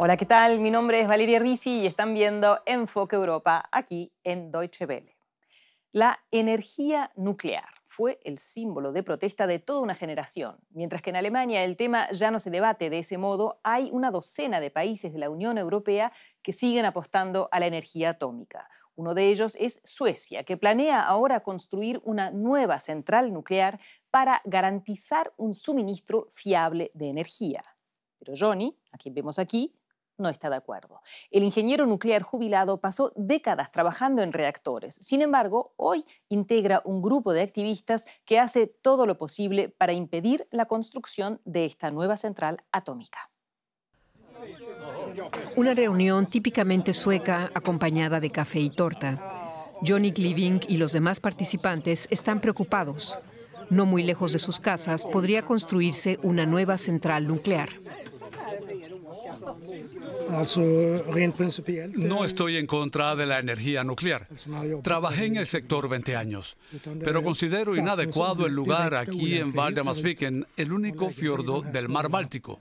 Hola, ¿qué tal? Mi nombre es Valeria Risi y están viendo Enfoque Europa aquí en Deutsche Welle. La energía nuclear fue el símbolo de protesta de toda una generación. Mientras que en Alemania el tema ya no se debate de ese modo, hay una docena de países de la Unión Europea que siguen apostando a la energía atómica. Uno de ellos es Suecia, que planea ahora construir una nueva central nuclear para garantizar un suministro fiable de energía. Pero Johnny, a quien vemos aquí, no está de acuerdo. El ingeniero nuclear jubilado pasó décadas trabajando en reactores. Sin embargo, hoy integra un grupo de activistas que hace todo lo posible para impedir la construcción de esta nueva central atómica. Una reunión típicamente sueca acompañada de café y torta. Johnny Kliving y los demás participantes están preocupados. No muy lejos de sus casas podría construirse una nueva central nuclear. No estoy en contra de la energía nuclear. Trabajé en el sector 20 años, pero considero inadecuado el lugar aquí en Valdemarsviken, el único fiordo del mar Báltico.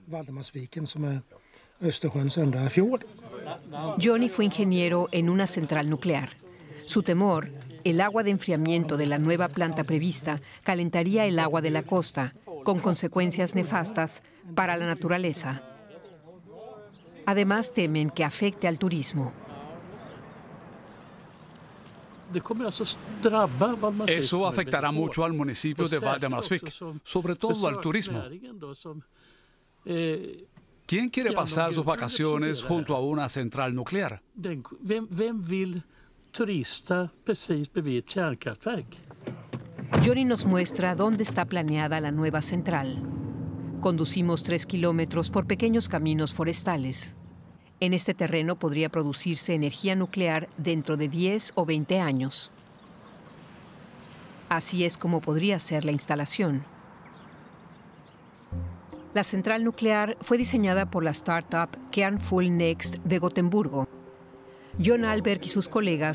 Johnny fue ingeniero en una central nuclear. Su temor, el agua de enfriamiento de la nueva planta prevista, calentaría el agua de la costa, con consecuencias nefastas para la naturaleza. Además, temen que afecte al turismo. Eso afectará mucho al municipio de Valdemarsvik, sobre todo al turismo. ¿Quién quiere pasar sus vacaciones junto a una central nuclear? Johnny nos muestra dónde está planeada la nueva central. Conducimos 3 kilómetros por pequeños caminos forestales. En este terreno podría producirse energía nuclear dentro de 10 o 20 años. Así es como podría ser la instalación. La central nuclear fue diseñada por la startup Kernfuel Next de Gotemburgo. John Alberg y sus colegas